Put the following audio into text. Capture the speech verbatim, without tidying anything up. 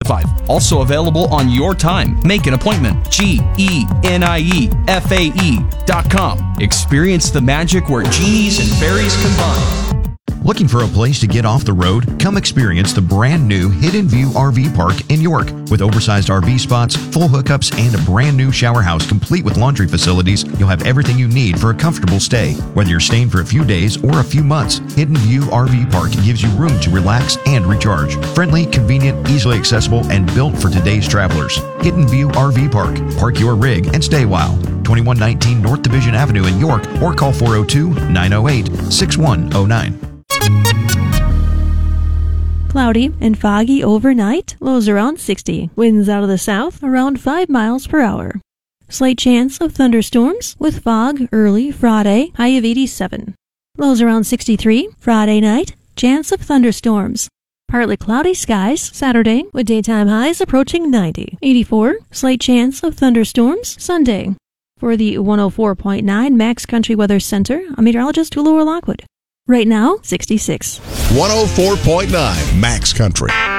certified. Also available on your time. Make an appointment. G E N I E F A E dot com. Experience the magic where genies and fairies combine. Looking for a place to get off the road? Come experience the brand new Hidden View R V Park in York. With oversized R V spots, full hookups, and a brand new shower house complete with laundry facilities, you'll have everything you need for a comfortable stay. Whether you're staying for a few days or a few months, Hidden View R V Park gives you room to relax and recharge. Friendly, convenient, easily accessible, and built for today's travelers. Hidden View R V Park. Park your rig and stay a while. twenty-one nineteen North Division Avenue in York, or call four oh two, nine oh eight, six one oh nine. Cloudy and foggy overnight, lows around sixty. Winds out of the south around five miles per hour. Slight chance of thunderstorms with fog early Friday, high of eighty-seven. Lows around sixty-three. Friday night, chance of thunderstorms. Partly cloudy skies Saturday with daytime highs approaching ninety. eighty-four. Slight chance of thunderstorms Sunday. For the one oh four point nine Max Country Weather Center, I'm meteorologist Hulu Lockwood. Right now, sixty-six. one oh four point nine Max Country.